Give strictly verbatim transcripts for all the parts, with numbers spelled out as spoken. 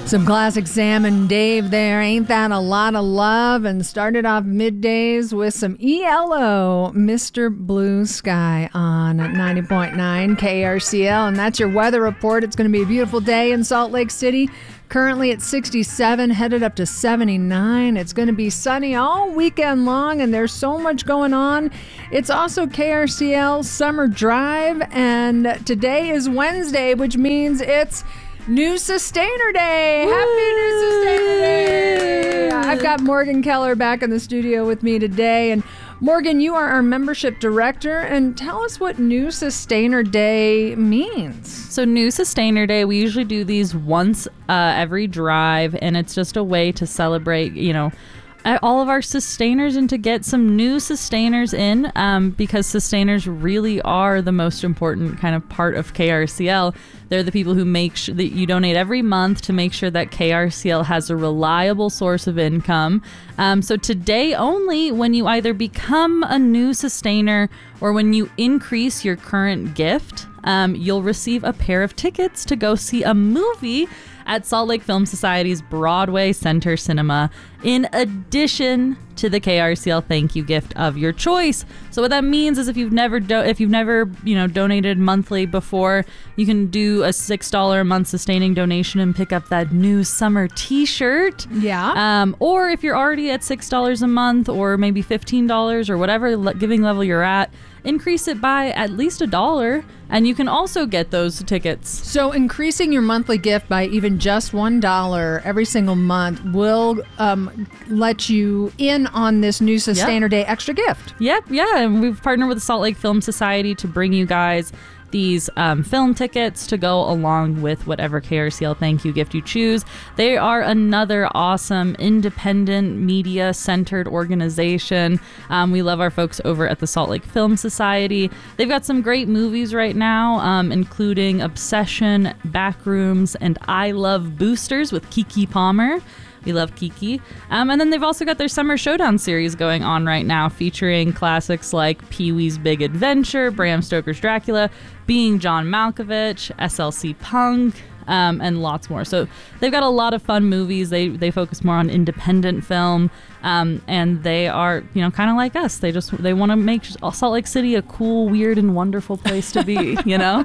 Some classic Sam and Dave there. Ain't that a lot of love? And started off middays with some E L O, Mister Blue Sky on ninety point nine K R C L. And that's your weather report. It's going to be a beautiful day in Salt Lake City. Currently at sixty-seven, headed up to seventy-nine. It's going to be sunny all weekend long, and there's so much going on. It's also K R C L Summer Drive, and today is Wednesday, which means it's New Sustainer Day. Woo! Happy New Sustainer Day. I've got Morgan Keller back in the studio with me today. And Morgan, you are our membership director, and tell us what New Sustainer Day means. So New Sustainer Day, we usually do these once uh, every drive, and it's just a way to celebrate, you know, all of our sustainers and to get some new sustainers in, um, because sustainers really are the most important kind of part of K R C L. They're the people who make sure that you donate every month to make sure that K R C L has a reliable source of income. Um, so today only, when you either become a new sustainer or when you increase your current gift, um, you'll receive a pair of tickets to go see a movie at Salt Lake Film Society's Broadway Center Cinema, in addition to the K R C L thank you gift of your choice. So what that means is if you've never do- if you've never you know donated monthly before, you can do a six dollars a month sustaining donation and pick up that new summer T-shirt. Yeah. Um, or if you're already at six dollars a month, or maybe fifteen dollars, or whatever le- giving level you're at, increase it by at least a dollar, and you can also get those tickets. So increasing your monthly gift by even just one dollar every single month will um, let you in on this New Sustainer yep. Day extra gift. Yep, yeah, and we've partnered with the Salt Lake Film Society to bring you guys these um, film tickets to go along with whatever K R C L thank you gift you choose. They are another awesome independent media centered organization. Um, we love our folks over at the Salt Lake Film Society. They've got some great movies right now, um, including Obsession, Backrooms, and I Love Boosters with Keke Palmer. We love Keke. Um, and then they've also got their Summer Showdown series going on right now, featuring classics like Pee-wee's Big Adventure, Bram Stoker's Dracula, Being John Malkovich, S L C Punk, um, and lots more. So they've got a lot of fun movies. They they focus more on independent film, um, and they are, you know, kind of like us. They just they want to make Salt Lake City a cool, weird, and wonderful place to be, you know?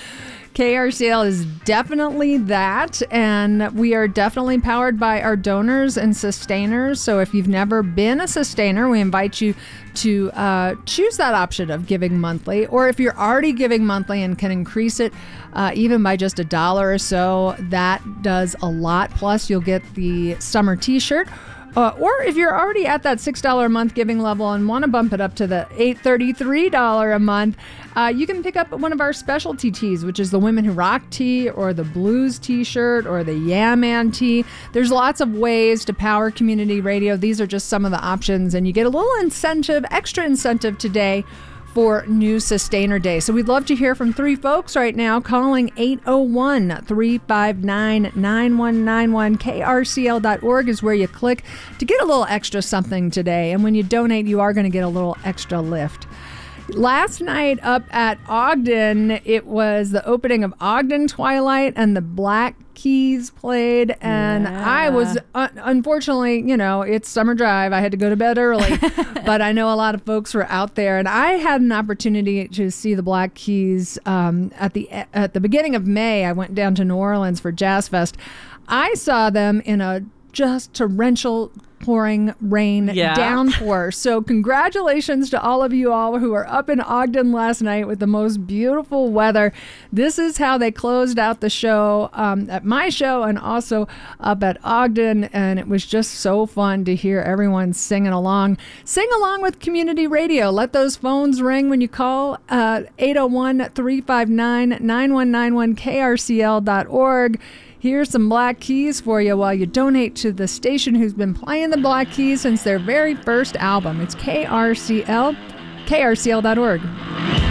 K R C L is definitely that, and we are definitely powered by our donors and sustainers. So if you've never been a sustainer, we invite you to uh, choose that option of giving monthly, or if you're already giving monthly and can increase it uh, even by just a dollar or so, that does a lot. Plus, you'll get the summer T-shirt. Uh, or if you're already at that six dollars a month giving level and want to bump it up to the eight hundred thirty-three dollars a month, uh, you can pick up one of our specialty tees, which is the Women Who Rock tee, or the Blues t-shirt, or the Yeah Man tee. There's lots of ways to power community radio. These are just some of the options, and you get a little incentive, extra incentive today for New Sustainer Day. So we'd love to hear from three folks right now. Calling eight oh one, three five nine, nine one nine one. K R C L dot org is where you click to get a little extra something today. And when you donate, you are going to get a little extra lift. Last night up at Ogden, it was the opening of Ogden Twilight, and the Black Keys played, and yeah. I was uh, unfortunately, you know, it's summer drive. I had to go to bed early, but I know a lot of folks were out there, and I had an opportunity to see the Black Keys um, at the at the beginning of May. I went down to New Orleans for Jazz Fest. I saw them in a just torrential pouring rain yeah. downpour. So congratulations to all of you all who were up in Ogden last night with the most beautiful weather. This is how they closed out the show um, at my show, and also up at Ogden, and it was just so fun to hear everyone singing along. Sing along with community radio. Let those phones ring when you call uh, eight oh one, three five nine, nine one nine one, K R C L dot org. Here's some Black Keys for you while you donate to the station who's been playing the Black Keys since their very first album. It's K R C L, K R C L dot org.